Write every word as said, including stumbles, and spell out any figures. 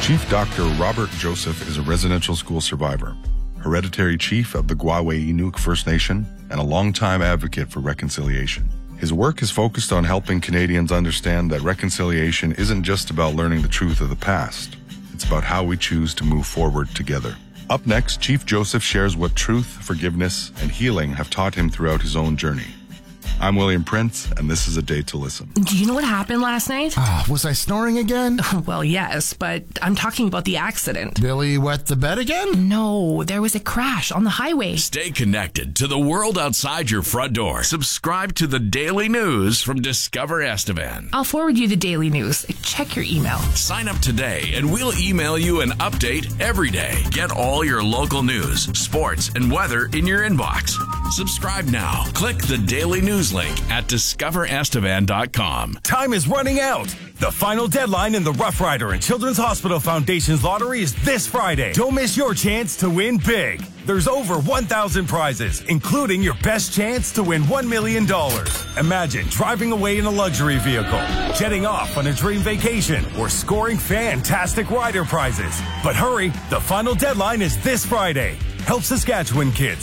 Chief Doctor Robert Joseph is a residential school survivor, hereditary chief of the Gwawe-Inuk First Nation, and a longtime advocate for reconciliation. His work is focused on helping Canadians understand that reconciliation isn't just about learning the truth of the past. It's about how we choose to move forward together. Up next, Chief Joseph shares what truth, forgiveness, and healing have taught him throughout his own journey. I'm William Prince, and this is A Day to Listen. Do you know what happened last night? Uh, was I snoring again? Well, yes, but I'm talking about the accident. Billy wet the bed again? No, there was a crash on the highway. Stay connected to the world outside your front door. Subscribe to the daily news from Discover Estevan. I'll forward you the daily news. Check your email. Sign up today, and we'll email you an update every day. Get all your local news, sports, and weather in your inbox. Subscribe now. Click the daily news link at discover estevan dot com. Time is running out. The final deadline in the Rough Rider and Children's Hospital Foundation's lottery is this Friday. Don't miss your chance to win big. There's over one thousand prizes, including your best chance to win one million dollars. Imagine driving away in a luxury vehicle, jetting off on a dream vacation, or scoring fantastic rider prizes. But hurry, the final deadline is this Friday. Help Saskatchewan kids.